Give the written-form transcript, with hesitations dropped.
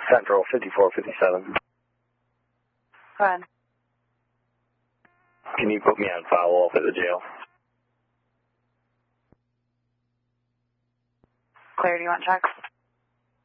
Central 5457. Go ahead. Can you put me on follow-up at the jail? Clear, do you want checks?